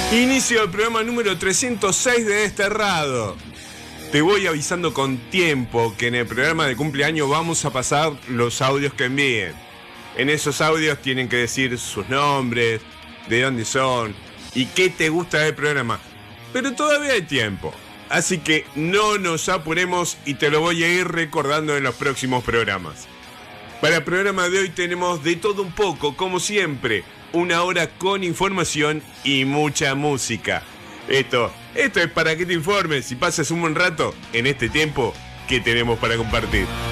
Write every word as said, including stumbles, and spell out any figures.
Inicio del programa número trescientos seis de Desterrado. Te voy avisando con tiempo que en el programa de cumpleaños vamos a pasar los audios que envíen. En esos audios tienen que decir sus nombres, de dónde son y qué te gusta del programa. Pero todavía hay tiempo, así que no nos apuremos y te lo voy a ir recordando en los próximos programas. Para el programa de hoy tenemos de todo un poco, como siempre. Una hora con información y mucha música. Esto, esto es para que te informes y pases un buen rato en este tiempo que tenemos para compartir.